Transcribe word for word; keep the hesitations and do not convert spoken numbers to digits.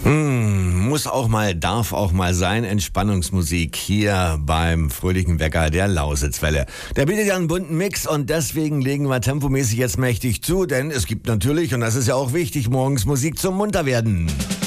Mm, muss auch mal, darf auch mal sein. Entspannungsmusik hier beim fröhlichen Wecker der Lausitzwelle. Der bietet ja einen bunten Mix und deswegen legen wir tempomäßig jetzt mächtig zu, denn es gibt natürlich, und das ist ja auch wichtig, morgens Musik zum Munterwerden.